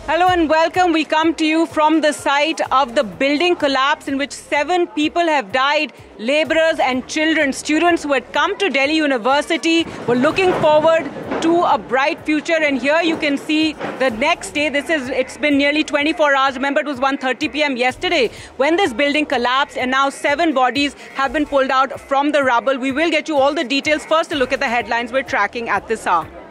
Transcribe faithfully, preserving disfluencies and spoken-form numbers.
Hello and welcome. We come to you from the site of the building collapse in which seven people have died, laborers and children, students who had come to Delhi University, were looking forward to a bright future. And here you can see the next day, this is, it's been nearly twenty-four hours. Remember, it was one thirty p m yesterday when this building collapsed, and now seven bodies have been pulled out from the rubble. We will get you all the details. First, a look at the headlines we're tracking at this hour.